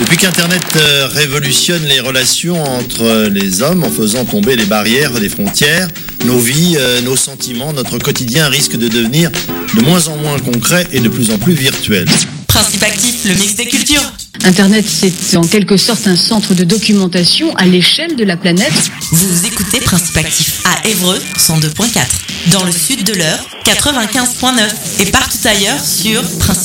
Depuis qu'Internet révolutionne les relations entre les hommes en faisant tomber les barrières des frontières, nos vies, nos sentiments, notre quotidien risque de devenir de moins en moins concret et de plus en plus virtuel. Principe actif, le mix des cultures. Internet, c'est en quelque sorte un centre de documentation à l'échelle de la planète. Vous écoutez Principe actif à Évreux 102.4, dans le sud de l'Eure 95.9 et partout ailleurs sur Principe